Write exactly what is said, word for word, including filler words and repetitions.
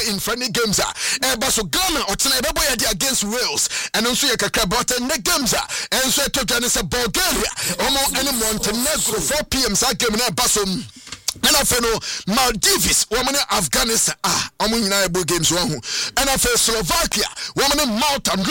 in friendly games a eba so Ghana otena ebebo yɛ against Wales and nso yɛ kakra but the games a enso to Ghana se Bulgaria omo ene Montenegro four p m sa game na eba so and I know Maldives, woman Afghanistan, ah, I'm in Ibo games one. And I feel Slovakia, woman Malta, and